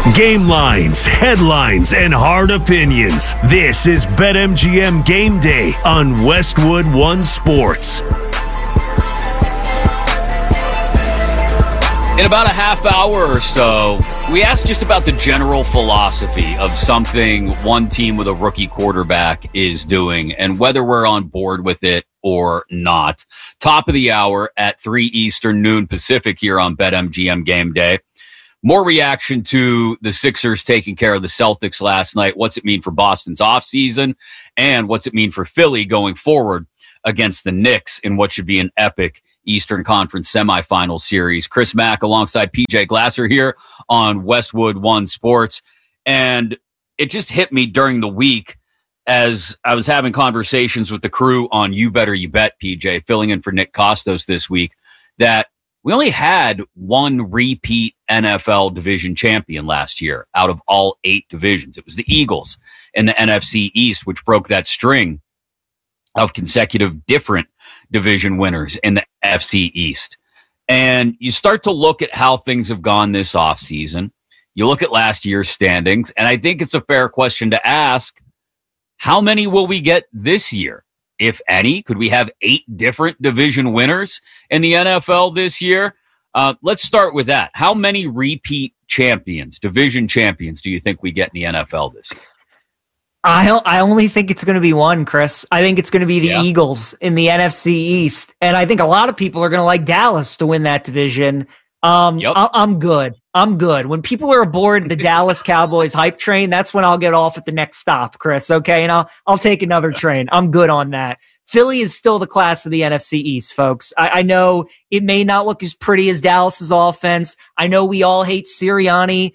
Game lines, headlines, and hard opinions. This is BetMGM Game Day on Westwood One Sports. In about a half hour or so, we asked just about the general philosophy of something one team with a rookie quarterback is doing and whether we're on board with it or not. Top of the hour at 3 Eastern, noon Pacific here on BetMGM Game Day. More reaction to the Sixers taking care of the Celtics last night. What's it mean for Boston's offseason? And what's it mean for Philly going forward against the Knicks in what should be an epic Eastern Conference semifinal series? Chris Mack alongside PJ Glasser here on Westwood One Sports. And it just hit me during the week as I was having conversations with the crew on You Better You Bet, PJ, filling in for Nick Costos this week, that we only had one repeat NFL division champion last year out of all 8 divisions. It was the Eagles in the NFC East, which broke that string of consecutive different division winners in the NFC East. And you start to look at how things have gone this offseason. You look at last year's standings, and I think it's a fair question to ask, how many will we get this year? If any, could we have 8 different division winners in the NFL this year? Let's start with that. How many repeat champions, division champions, do you think we get in the NFL this year? I only think it's going to be one, Chris. I think it's going to be the Eagles in the NFC East. And I think a lot of people are going to like Dallas to win that division. I'm good. When people are aboard the Dallas Cowboys hype train, that's when I'll get off at the next stop, Chris. Okay. And I'll take another train. I'm good on that. Philly is still the class of the NFC East, folks. I know it may not look as pretty as Dallas's offense. I know we all hate Sirianni,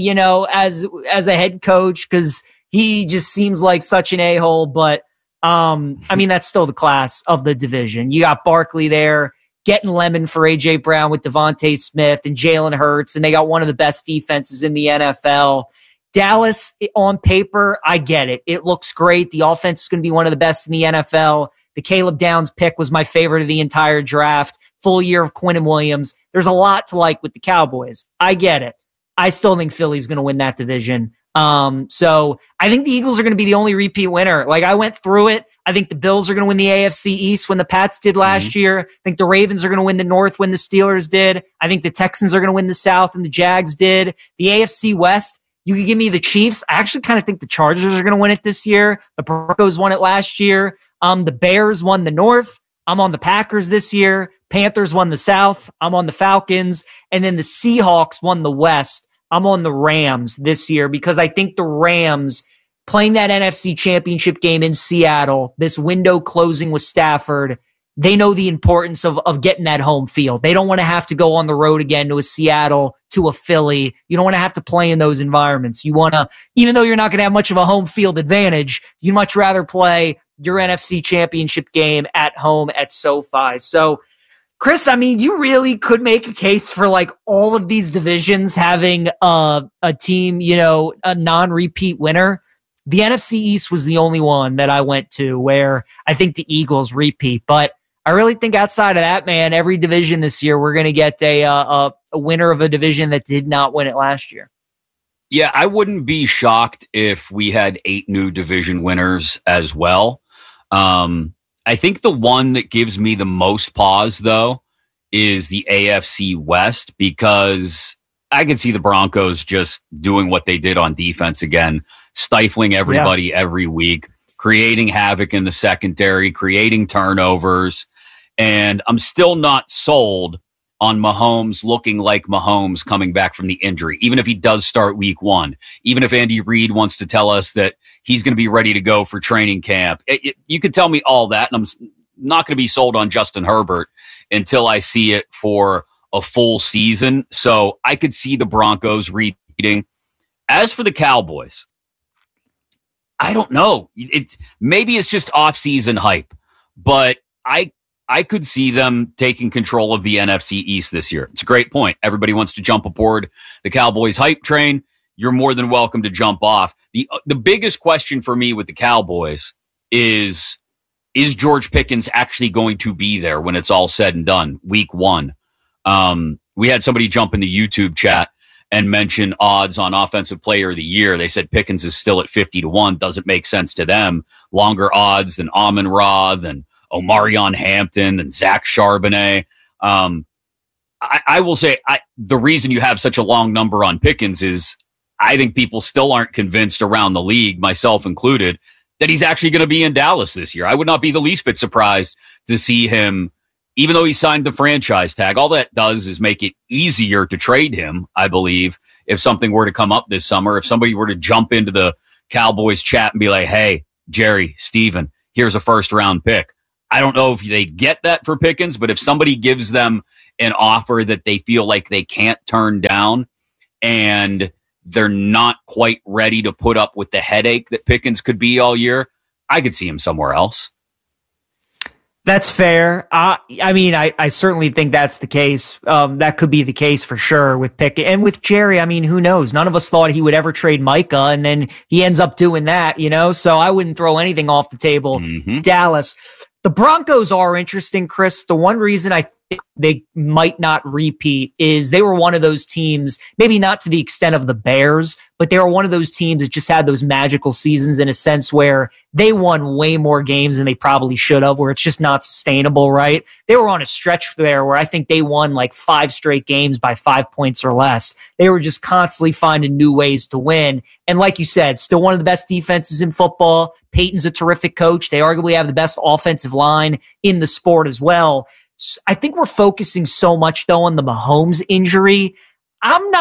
as a head coach, because he just seems like such an a-hole. But, that's still the class of the division. You got Barkley there, getting lemon for A.J. Brown with Devontae Smith and Jalen Hurts, and they got one of the best defenses in the NFL. Dallas, on paper, I get it. It looks great. The offense is going to be one of the best in the NFL. The Caleb Downs pick was my favorite of the entire draft. Full year of Quinnen Williams. There's a lot to like with the Cowboys. I get it. I still think Philly's going to win that division. So I think the Eagles are going to be the only repeat winner. Like, I went through it. I think the Bills are going to win the AFC East when the Pats did last year. I think the Ravens are going to win the North when the Steelers did. I think the Texans are going to win the South and the Jags did. The AFC West, you could give me the Chiefs. I actually kind of think the Chargers are going to win it this year. The Broncos won it last year. The Bears won the North. I'm on the Packers this year. Panthers won the South. I'm on the Falcons. And then the Seahawks won the West. I'm on the Rams this year because I think the Rams playing that NFC Championship game in Seattle, this window closing with Stafford, they know the importance of getting that home field. They don't want to have to go on the road again to a Seattle, to a Philly. You don't want to have to play in those environments. You want to, even though you're not going to have much of a home field advantage, you'd much rather play your NFC Championship game at home at SoFi. So, Chris, you really could make a case for like all of these divisions having a team, a non-repeat winner. The NFC East was the only one that I went to where I think the Eagles repeat. But I really think outside of that, man, every division this year, we're going to get a winner of a division that did not win it last year. Yeah, I wouldn't be shocked if we had 8 new division winners as well. I think the one that gives me the most pause, though, is the AFC West, because I can see the Broncos just doing what they did on defense again, stifling everybody every week, creating havoc in the secondary, creating turnovers. And I'm still not sold on Mahomes looking like Mahomes coming back from the injury, even if he does start week 1, even if Andy Reid wants to tell us that he's going to be ready to go for training camp. You could tell me all that, and I'm not going to be sold on Justin Herbert until I see it for a full season. So I could see the Broncos repeating. As for the Cowboys, I don't know. Maybe it's just off-season hype, but I could see them taking control of the NFC East this year. It's a great point. Everybody wants to jump aboard the Cowboys hype train. You're more than welcome to jump off. The biggest question for me with the Cowboys is George Pickens actually going to be there when it's all said and done, week 1? We had somebody jump in the YouTube chat and mention odds on offensive player of the year. They said Pickens is still at 50-1. Doesn't make sense to them. Longer odds than Amon-Ra, than Omarion Hampton, than Zach Charbonnet. I will say the reason you have such a long number on Pickens is I think people still aren't convinced around the league, myself included, that he's actually going to be in Dallas this year. I would not be the least bit surprised to see him, even though he signed the franchise tag. All that does is make it easier to trade him, I believe, if something were to come up this summer. If somebody were to jump into the Cowboys chat and be like, hey, Jerry, Steven, here's a first-round pick. I don't know if they'd get that for Pickens, but if somebody gives them an offer that they feel like they can't turn down and they're not quite ready to put up with the headache that Pickens could be all year, I could see him somewhere else. That's fair. I mean, I certainly think that's the case. That could be the case for sure with Pickett. And with Jerry, I mean, who knows? None of us thought he would ever trade Micah, and then he ends up doing that, So I wouldn't throw anything off the table. Mm-hmm. Dallas. The Broncos are interesting, Chris. The one reason I think they might not repeat is they were one of those teams, maybe not to the extent of the Bears, but they were one of those teams that just had those magical seasons in a sense where they won way more games than they probably should have, where it's just not sustainable, right? They were on a stretch there where I think they won like 5 straight games by 5 points or less. They were just constantly finding new ways to win. And like you said, still one of the best defenses in football. Peyton's a terrific coach. They arguably have the best offensive line in the sport as well. I think we're focusing so much, though, on the Mahomes injury. I'm